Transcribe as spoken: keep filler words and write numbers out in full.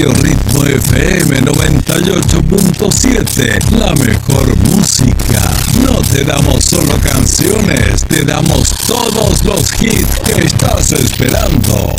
Radio Ritmo F M noventa y ocho punto siete, la mejor música. No te damos solo canciones, te damos todos los hits que estás esperando.